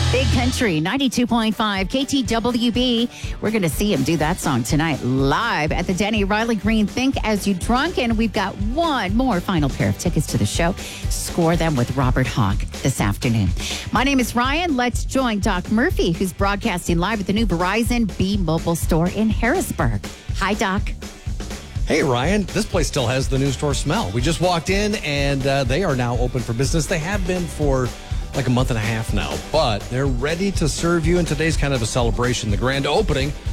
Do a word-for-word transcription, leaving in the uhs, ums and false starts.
Big Country, ninety-two point five, K T W B. We're going to see him do that song tonight live at the Denny Riley Green Think As You Drunk. And we've got one more final pair of tickets to the show. Score them with Robert Hawk this afternoon. My name is Ryan. Let's join Doc Murphy, who's broadcasting live at the new Verizon B Mobile store in Harrisburg. Hi, Doc. Hey, Ryan, this place still has the new store smell. We just walked in, and uh, they are now open for business. They have been for like a month and a half now, but they're ready to serve you, and today's kind of a celebration. The grand opening